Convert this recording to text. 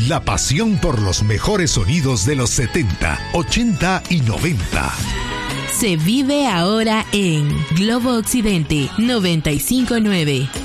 La pasión por los mejores sonidos de los 70, 80 y 90. Se vive ahora en Globo Occidente 95.9.